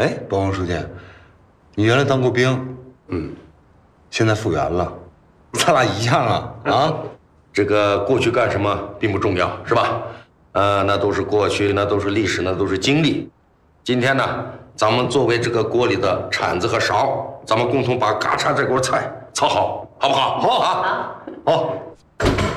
哎，保安书记，你原来当过兵，现在复员了，咱俩一样啊啊！ 这个过去干什么并不重要，是吧？那都是过去，那都是历史，那都是经历。今天呢，咱们作为这个锅里的铲子和勺，咱们共同把嘎嚓这锅菜炒好，好不好？ 好啊，好。